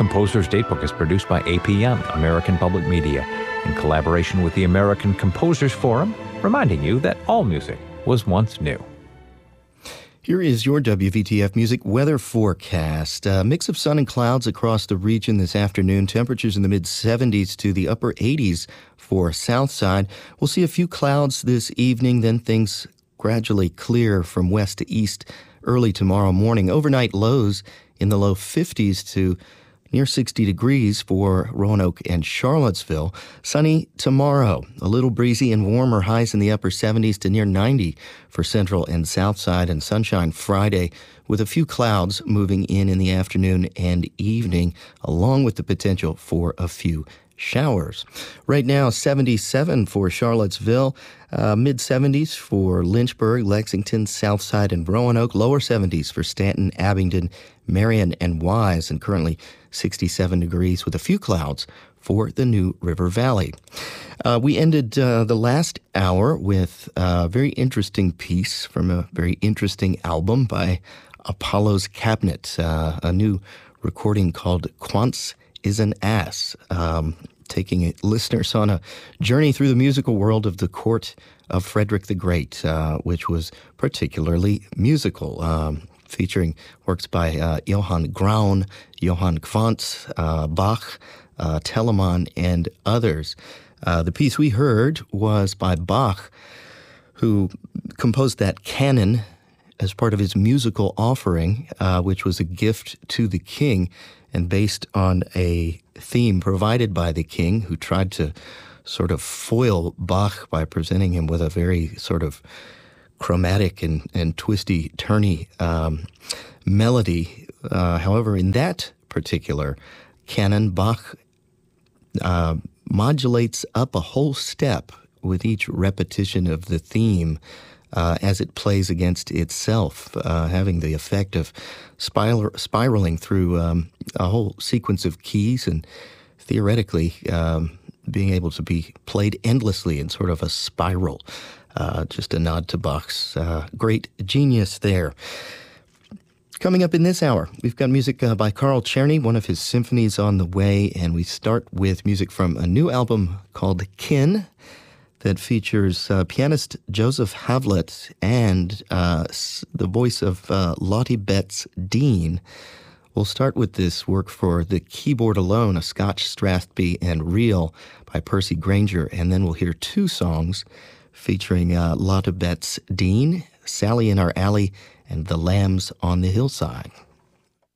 Composer's Datebook is produced by APM, American Public Media, in collaboration with the American Composers Forum, reminding you that all music was once new. Here is your WVTF Music weather forecast. A mix of sun and clouds across the region this afternoon. Temperatures in the mid-70s to the upper 80s for south side. We'll see a few clouds this evening, then things gradually clear from west to east early tomorrow morning. Overnight lows in the low 50s to near 60 degrees for Roanoke and Charlottesville. Sunny tomorrow, a little breezy and warmer, highs in the upper 70s to near 90 for central and south side, and sunshine Friday with a few clouds moving in the afternoon and evening, along with the potential for a few showers. Right now, 77 for Charlottesville, mid-70s for Lynchburg, Lexington, Southside, and Roanoke, lower 70s for Stanton, Abingdon, Marion, and Wise, and currently 67 degrees with a few clouds for the New River Valley. We ended the last hour with a very interesting piece from a very interesting album by Apollo's Cabinet, a new recording called Quantz is an Ass, taking listeners on a journey through the musical world of the court of Frederick the Great, which was particularly musical, featuring works by Johann Graun, Johann Quantz, Bach, Telemann, and others. The piece we heard was by Bach, who composed that canon as part of his musical offering, which was a gift to the king and based on a theme provided by the king, who tried to sort of foil Bach by presenting him with a very sort of chromatic and twisty-turny melody. However, in that particular canon, Bach modulates up a whole step with each repetition of the theme as it plays against itself, having the effect of spiraling through a whole sequence of keys and theoretically being able to be played endlessly in sort of a spiral. Just a nod to Bach's great genius there. Coming up in this hour, we've got music by Carl Czerny, one of his symphonies on the way, and we start with music from a new album called Kin that features pianist Joseph Havlett and the voice of Lottie Betts Dean. We'll start with this work for the keyboard alone, a Scotch Strathspey and Reel by Percy Granger, and then we'll hear two songs featuring Lottie Betts Dean, Sally in Our Alley, and The Lambs on the Hillside.